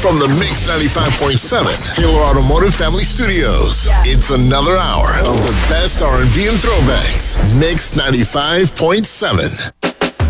From the Mix 95.7 Taylor Automotive Family Studios, it's another hour of the best R&B and throwbacks. Mix 95.7.